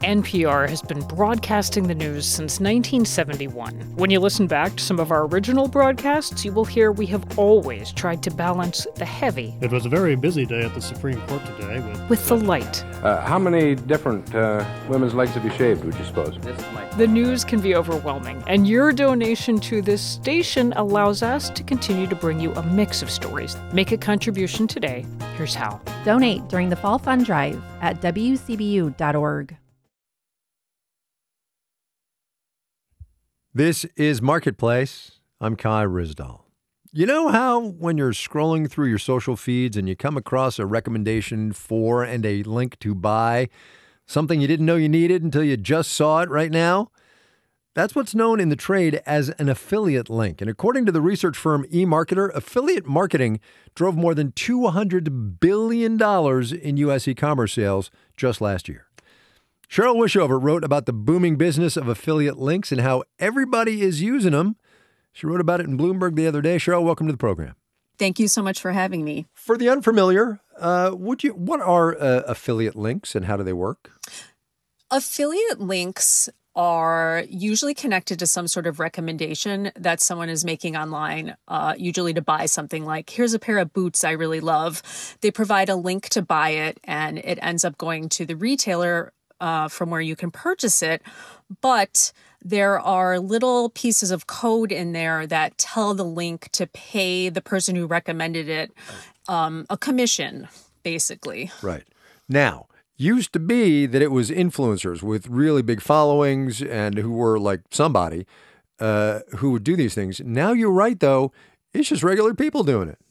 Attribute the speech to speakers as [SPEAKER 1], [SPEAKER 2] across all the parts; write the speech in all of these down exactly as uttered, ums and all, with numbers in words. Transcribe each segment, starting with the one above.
[SPEAKER 1] N P R has been broadcasting the news since nineteen seventy-one. When you listen back to some of our original broadcasts, you will hear we have always tried to balance the heavy.
[SPEAKER 2] It was a very busy day at the Supreme Court today. With,
[SPEAKER 1] with the light.
[SPEAKER 3] Uh, how many different uh, women's legs have you shaved, would you suppose?
[SPEAKER 1] The news can be overwhelming, and your donation to this station allows us to continue to bring you a mix of stories. Make a contribution today. Here's how.
[SPEAKER 4] Donate during the Fall Fund Drive at W C B U dot org.
[SPEAKER 5] This is Marketplace. I'm Kai Ryssdal. You know how when you're scrolling through your social feeds and you come across a recommendation for and a link to buy something you didn't know you needed until you just saw it right now? That's what's known in the trade as an affiliate link. And according to the research firm eMarketer, affiliate marketing drove more than two hundred billion dollars in U S e-commerce sales just last year. Cheryl Wischover wrote about the booming business of affiliate links and how everybody is using them. She wrote about it in Bloomberg the other day. Cheryl, welcome to the program.
[SPEAKER 6] Thank you so much for having me.
[SPEAKER 5] For the unfamiliar, uh, would you? What are uh, affiliate links and how do they work?
[SPEAKER 6] Affiliate links are usually connected to some sort of recommendation that someone is making online, uh, usually to buy something like, here's a pair of boots I really love. They provide a link to buy it, and it ends up going to the retailer Uh, from where you can purchase it, but there are little pieces of code in there that tell the link to pay the person who recommended it um, a commission, basically.
[SPEAKER 5] Right. Now, used to be that it was influencers with really big followings and who were like somebody uh, who would do these things. Now you're right, though. It's just regular people doing it.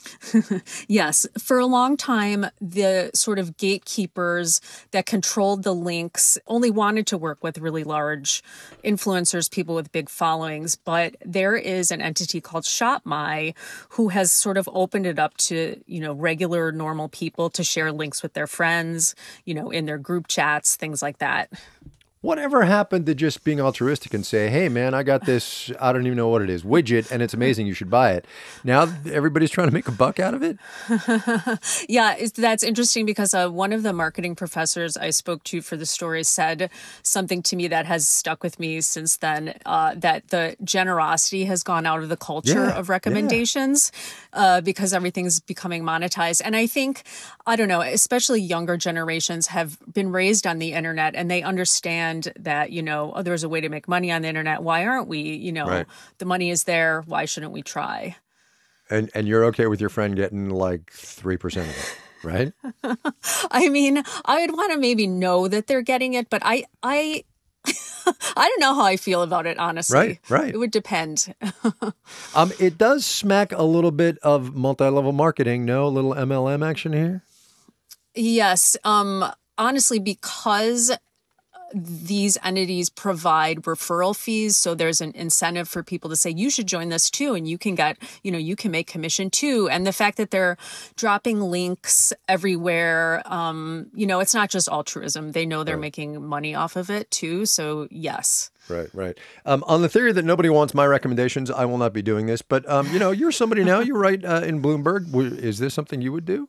[SPEAKER 6] Yes. For a long time, the sort of gatekeepers that controlled the links only wanted to work with really large influencers, people with big followings. But there is an entity called ShopMy who has sort of opened it up to, you know, regular, normal people to share links with their friends, you know, in their group chats, things like that.
[SPEAKER 5] Whatever happened to just being altruistic and say, hey, man, I got this, I don't even know what it is, widget, and it's amazing, you should buy it. Now everybody's trying to make a buck out of it?
[SPEAKER 6] Yeah, it's, that's interesting because uh, one of the marketing professors I spoke to for the story said something to me that has stuck with me since then, uh, that the generosity has gone out of the culture
[SPEAKER 5] yeah,
[SPEAKER 6] of recommendations yeah. uh, because everything's becoming monetized. And I think, I don't know, especially younger generations have been raised on the internet and they understand that, you know, oh, there's a way to make money on the internet. Why aren't we? You know,
[SPEAKER 5] right.
[SPEAKER 6] The money is there. Why shouldn't we try?
[SPEAKER 5] And and you're okay with your friend getting like three percent of it, right?
[SPEAKER 6] I mean, I would want to maybe know that they're getting it, but I, I, I don't know how I feel about it, honestly.
[SPEAKER 5] Right, right.
[SPEAKER 6] It would depend.
[SPEAKER 5] um, it does smack a little bit of multi-level marketing. No, a little M L M action here?
[SPEAKER 6] Yes. Um, honestly, because these entities provide referral fees. So there's an incentive for people to say, you should join this too. And you can get, you know, you can make commission too. And the fact that they're dropping links everywhere, um, you know, it's not just altruism. They know they're right. making money off of it too. So yes.
[SPEAKER 5] Right, right. Um, on the theory that nobody wants my recommendations, I will not be doing this. But, um, you know, you're somebody now, you write uh, in Bloomberg. Is this something you would do?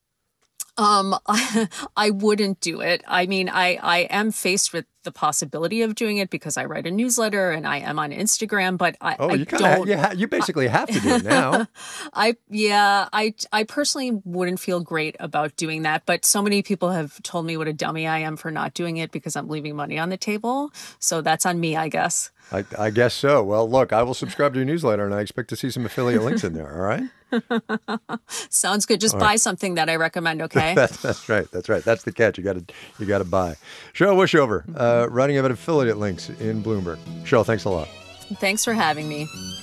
[SPEAKER 6] Um, I, I wouldn't do it. I mean, I, I am faced with the possibility of doing it because I write a newsletter and I am on Instagram, but I,
[SPEAKER 5] oh,
[SPEAKER 6] I
[SPEAKER 5] you
[SPEAKER 6] don't.
[SPEAKER 5] Ha- you, ha- you basically have to do it now.
[SPEAKER 6] I yeah, I I personally wouldn't feel great about doing that, but so many people have told me what a dummy I am for not doing it because I'm leaving money on the table. So that's on me, I guess.
[SPEAKER 5] I, I guess so. Well, look, I will subscribe to your newsletter and I expect to see some affiliate links in there. All right.
[SPEAKER 6] Sounds good. Just
[SPEAKER 5] all
[SPEAKER 6] buy
[SPEAKER 5] right.
[SPEAKER 6] something that I recommend. Okay.
[SPEAKER 5] that's, that's right. That's right. That's the catch. You got to you got to buy. Cheryl Wischover, uh, writing about affiliate links in Bloomberg. Cheryl, thanks a lot.
[SPEAKER 6] Thanks for having me.